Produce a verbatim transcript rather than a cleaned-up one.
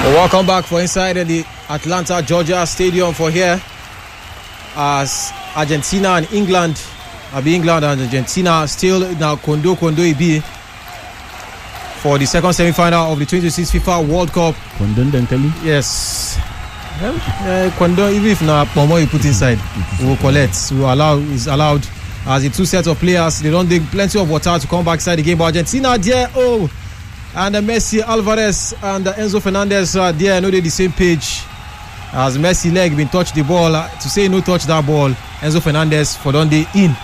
Well, welcome back for inside the Atlanta, Georgia Stadium for here as Argentina and England, Abi England and Argentina still now Kondo Kondo Ibi for the second semi-final of the twenty twenty-six FIFA World Cup. Kondo Dankali? Yes. Uh, Kondo, even if now Pomo you put inside, we will collect. We will allow is allowed as the two sets of players. They don't take plenty of water to come back inside the game. But Argentina, there, oh. And uh, Messi, Alvarez and uh, Enzo Fernandez are uh, there. I know they're the same page. As Messi leg been touch the ball uh, to say no touch that ball. Enzo Fernandez for Dundee in.